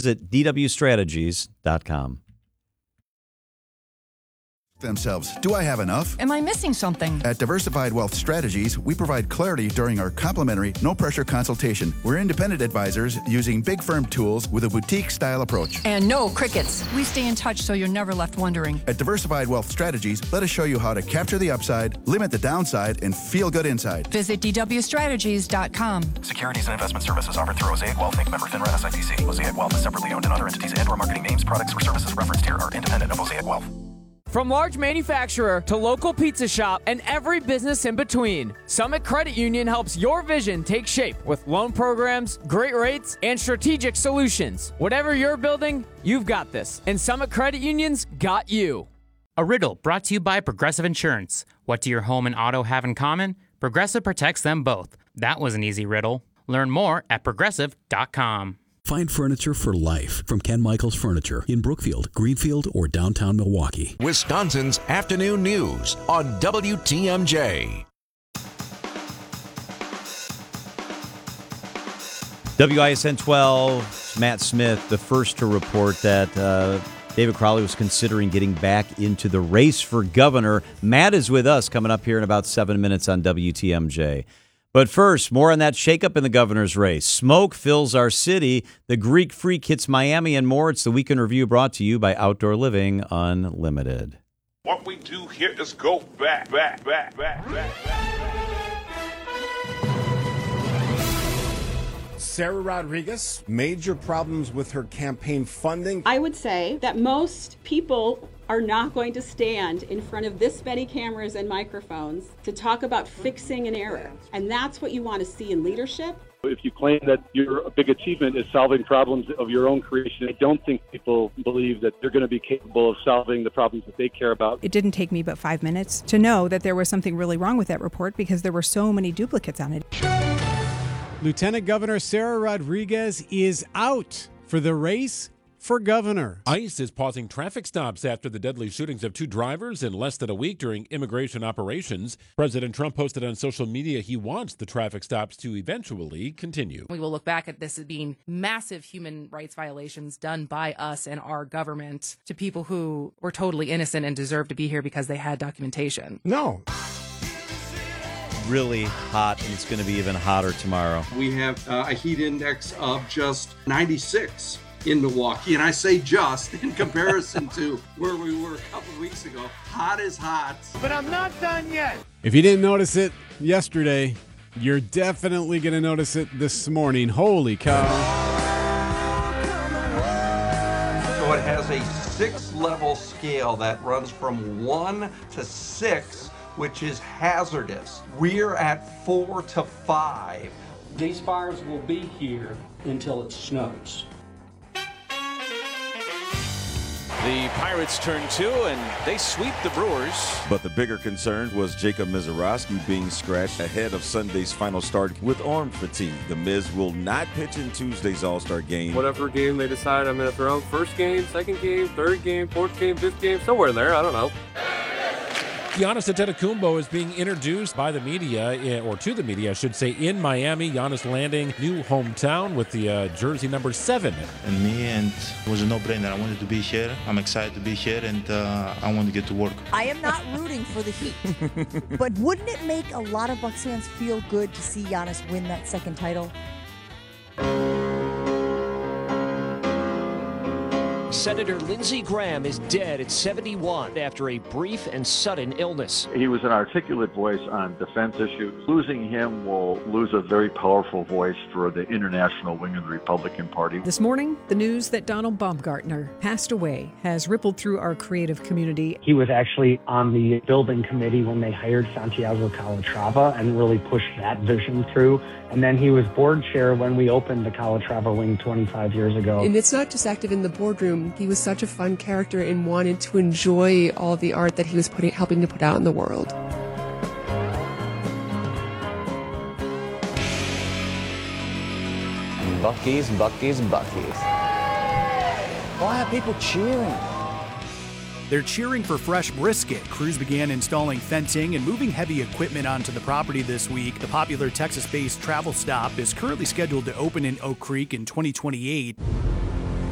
Visit dwstrategies.com. Themselves. Do I have enough? Am I missing something? At Diversified Wealth Strategies, we provide clarity during our complimentary, no-pressure consultation. We're independent advisors using big firm tools with a boutique-style approach. And no crickets. We stay in touch so you're never left wondering. At Diversified Wealth Strategies, let us show you how to capture the upside, limit the downside, and feel good inside. Visit dwstrategies.com. Securities and investment services offered through Mosaic Wealth Inc. Member FINRA SIPC. Mosaic Wealth is separately owned, and other entities and/or marketing names, products, or services referenced here are independent of Mosaic Wealth. From large manufacturer to local pizza shop and every business in between, Summit Credit Union helps your vision take shape with loan programs, great rates, and strategic solutions. Whatever you're building, you've got this, and Summit Credit Union's got you. A riddle brought to you by Progressive Insurance. What do your home and auto have in common? Progressive protects them both. That was an easy riddle. Learn more at progressive.com. Find furniture for life from Ken Michaels Furniture in Brookfield, Greenfield, or downtown Milwaukee. Wisconsin's afternoon news on WTMJ. WISN 12, Matt Smith, the first to report that David Crowley was considering getting back into the race for governor. Matt is with us coming up here in about 7 minutes on WTMJ. But first, more on that shakeup in the governor's race. Smoke fills our city. The Greek Freak hits Miami and more. It's the Weekend Review brought to you by Outdoor Living Unlimited. What we do here is go back. Sarah Rodriguez, major problems with her campaign funding. I would say that most people are not going to stand in front of this many cameras and microphones to talk about fixing an error. And that's what you want to see in leadership. If you claim that your big achievement is solving problems of your own creation, I don't think people believe that they're going to be capable of solving the problems that they care about. It didn't take me but 5 minutes to know that there was something really wrong with that report because there were so many duplicates on it. Lieutenant Governor Sarah Rodriguez is out for the race for governor. ICE is pausing traffic stops after the deadly shootings of 2 drivers in less than a week during immigration operations. President Trump posted on social media he wants the traffic stops to eventually continue. We will look back at this as being massive human rights violations done by us and our government to people who were totally innocent and deserve to be here because they had documentation. No. Really hot, and it's going to be even hotter tomorrow. We have a heat index of just 96 in Milwaukee, and I say just in comparison to where we were a couple of weeks ago. Hot is hot. But I'm not done yet. If you didn't notice it yesterday, you're definitely going to notice it this morning. Holy cow. So it has a 6-level scale that runs from 1 to 6, which is hazardous. We're at 4 to 5. These fires will be here until it snows. The Pirates turn 2, and they sweep the Brewers. But the bigger concern was Jacob Misiorowski being scratched ahead of Sunday's final start with arm fatigue. The Miz will not pitch in Tuesday's All-Star game. Whatever game they decide I'm going to throw, first game, second game, third game, fourth game, fifth game, somewhere in there, I don't know. Giannis Antetokounmpo is being introduced by the media, or to the media, I should say, in Miami. Giannis landing new hometown with the jersey number 7. And me, and it was a no-brainer. I wanted to be here. I'm excited to be here, and I want to get to work. I am not rooting for the Heat, but wouldn't it make a lot of Bucks fans feel good to see Giannis win that second title? Senator Lindsey Graham is dead at 71 after a brief and sudden illness. He was an articulate voice on defense issues. Losing him will lose a very powerful voice for the international wing of the Republican Party. This morning, the news that Donald Baumgartner passed away has rippled through our creative community. He was actually on the building committee when they hired Santiago Calatrava and really pushed that vision through. And then he was board chair when we opened the Calatrava wing 25 years ago. And it's not just active in the boardroom. He was such a fun character and wanted to enjoy all the art that he was helping to put out in the world. Buc-ee's and Buc-ee's and Buc-ee's. Why are people cheering? They're cheering for fresh brisket. Crews began installing fencing and moving heavy equipment onto the property this week. The popular Texas-based Travel Stop is currently scheduled to open in Oak Creek in 2028.